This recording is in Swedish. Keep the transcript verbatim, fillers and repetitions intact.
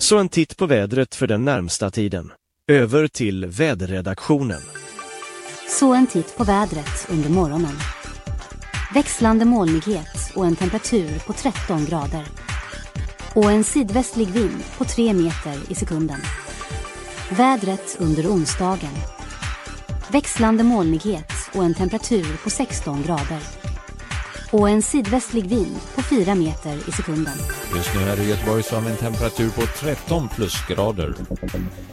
Så en titt på vädret för den närmsta tiden. Över till väderredaktionen. Så en titt på vädret under morgonen. Växlande molnighet och en temperatur på tretton grader. Och en sydvästlig vind på tre meter i sekunden. Vädret under onsdagen. Växlande molnighet och en temperatur på sexton grader. Och en sydvästlig vind på fyra meter i sekunden. Just nu är det i Göteborg som en temperatur på tretton plusgrader.